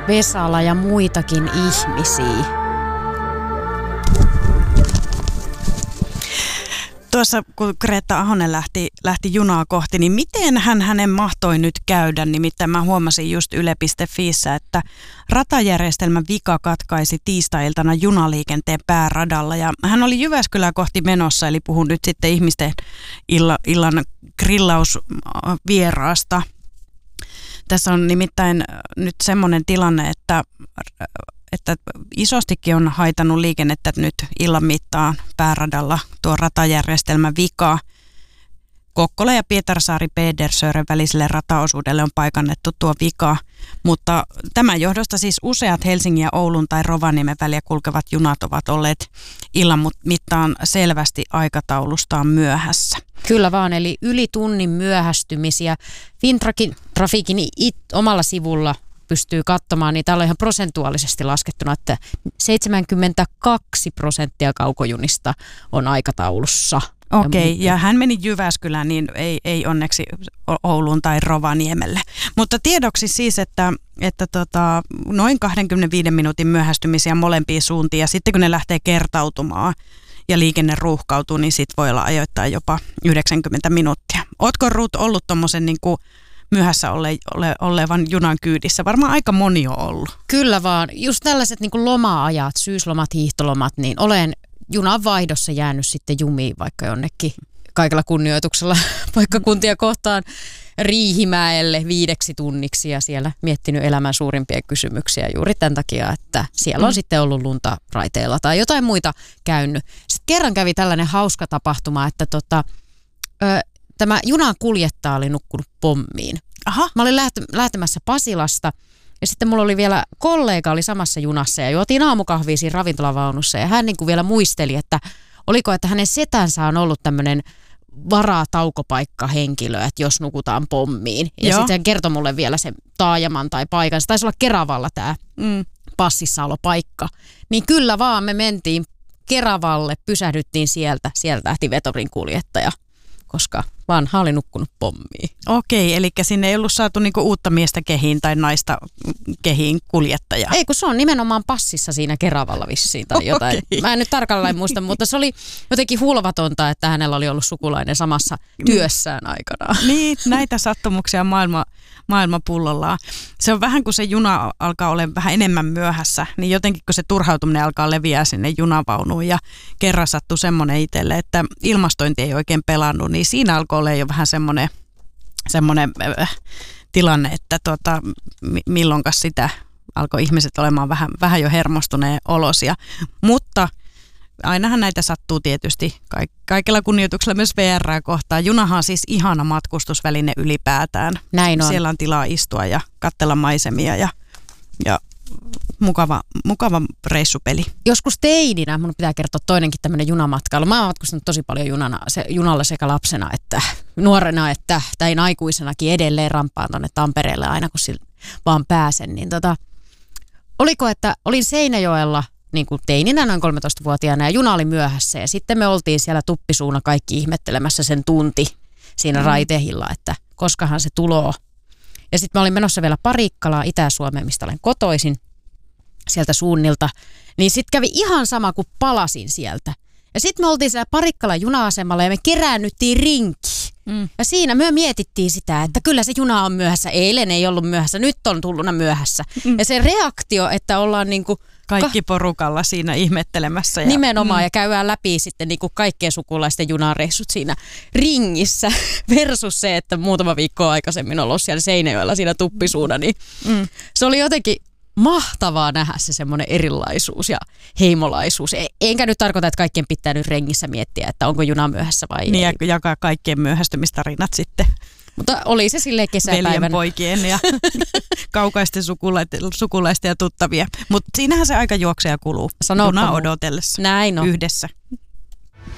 Vesala ja muitakin ihmisiä. Tuossa kun Greta Ahonen lähti junaa kohti, niin miten hänen mahtoi nyt käydä? Nimittäin mä huomasin just yle.fiissä, että ratajärjestelmän vika katkaisi tiistai-iltana junaliikenteen pääradalla. Ja hän oli Jyväskylää kohti menossa, eli puhun nyt sitten ihmisten illan grillausvieraasta. Tässä on nimittäin nyt semmoinen tilanne, että isostikin on haitannut liikennettä nyt illan mittaan pääradalla tuo ratajärjestelmän vika. Kokkola ja Pietarsaari-Pedersören väliselle rataosuudelle on paikannettu tuo vika, mutta tämän johdosta siis useat Helsingin ja Oulun tai Rovaniemen väliä kulkevat junat ovat olleet illan mittaan selvästi aikataulustaan myöhässä. Kyllä vaan, eli yli tunnin myöhästymisiä. Fintrafiikin omalla sivulla pystyy katsomaan, niin täällä on ihan prosentuaalisesti laskettuna, että 72% kaukojunista on aikataulussa. Okei, ja hän meni Jyväskylään, niin ei onneksi Ouluun tai Rovaniemelle. Mutta tiedoksi siis, että noin 25 minuutin myöhästymisiä molempiin suuntiin, ja sitten kun ne lähtee kertautumaan ja liikenne ruuhkautuu, niin sit voi olla ajoittain jopa 90 minuuttia. Ootko Ruut ollut tommosen niin kuin myöhässä olevan junan kyydissä? Varmaan aika moni on ollut. Kyllä vaan. Just tällaiset niin kuin loma-ajat, syyslomat, hiihtolomat, niin olen junan vaihdossa jäänyt sitten jumiin vaikka jonnekin kaikella kunnioituksella paikkakuntia kohtaan Riihimäelle 5 tunniksi ja siellä miettinyt elämän suurimpia kysymyksiä juuri tämän takia, että siellä on sitten ollut lunta raiteilla tai jotain muita käynyt. Sitten kerran kävi tällainen hauska tapahtuma, että tämä junan kuljettaja oli nukkunut pommiin. Aha. Mä olin lähtemässä Pasilasta ja sitten mulla oli vielä kollega oli samassa junassa ja juotiin aamukahvia siinä ravintolavaunussa ja hän niin kuin vielä muisteli, että oliko, että hänen setänsä on ollut tämmöinen varataukopaikkahenkilö, että jos nukutaan pommiin. Ja sitten hän kertoi mulle vielä sen taajaman tai paikan. Se taisi olla Keravalla tämä passissaolopaikka. Niin kyllä vaan me mentiin Keravalle, pysähdyttiin sieltä lähti Vetorin kuljettaja, koska vanha oli nukkunut pommiin. Okei, eli sinne ei ollut saatu niinku uutta miestä kehiin tai naista kehiin kuljettajaa. Ei, kun se on nimenomaan passissa siinä Keravalla vissiin tai jotain. Okay. Mä en nyt tarkalleen muista, mutta se oli jotenkin hulvatonta, että hänellä oli ollut sukulainen samassa työssään aikanaan. Niin, näitä sattumuksia maailma pullollaan. Se on vähän kuin se juna alkaa olla vähän enemmän myöhässä, niin jotenkin kun se turhautuminen alkaa leviää sinne junavaunuun ja kerran sattui semmoinen itselle, että ilmastointi ei oikein pelannut, niin siinä alkoi olla jo vähän semmoinen tilanne, että milloinkas sitä alkoi ihmiset olemaan vähän jo hermostuneen olosia. Mutta ainahan näitä sattuu tietysti kaikella kunnioituksella myös VR:ää kohtaan. Junahan on siis ihana matkustusväline ylipäätään. Näin on. Siellä on tilaa istua ja katsella maisemia ja mukava reissupeli. Joskus teininä, mun pitää kertoa toinenkin tämmöinen junamatkailu. Mä oon matkustanut tosi paljon junalla sekä lapsena että nuorena, että näin aikuisenakin edelleen rampaan tonne Tampereelle aina kun vaan pääsen. Niin oliko, että olin Seinäjoella niin kuin teininä noin 13-vuotiaana ja juna oli myöhässä ja sitten me oltiin siellä tuppisuuna kaikki ihmettelemässä sen tunti siinä raitehilla, että koskahan se tuloo. Ja sitten mä olin menossa vielä Parikkalaan Itä-Suomeen, mistä olen kotoisin sieltä suunnilta. Niin sitten kävi ihan sama, kuin palasin sieltä. Ja sitten me oltiin siellä Parikkalan juna-asemalla ja me keräännyttiin rinkiin. Ja siinä me mietittiin sitä, että kyllä se juna on myöhässä. Eilen ei ollut myöhässä, nyt on tulluna myöhässä. Ja se reaktio, että ollaan niinku kaikki porukalla siinä ihmettelemässä. Nimenomaan ja käydään läpi sitten niinku kaikkien sukulaisten junareissut siinä ringissä versus se, että muutama viikko aikaisemmin ollut siellä Seinäjoella siinä tuppisuuna. Niin se oli jotenkin mahtavaa nähdä se semmoinen erilaisuus ja heimolaisuus. Enkä nyt tarkoita, että kaikkien pitää nyt rengissä miettiä, että onko juna myöhässä vai ei. Niin ja jakaa kaikkien myöhästymistarinat sitten. Mutta oli se silleen kesäpäivänä. Veljenpoikien ja kaukaisten sukulaisten ja tuttavia. Mutta siinähän se aika juoksee ja kuluu. Junaa odotellessa. Näin on. Yhdessä.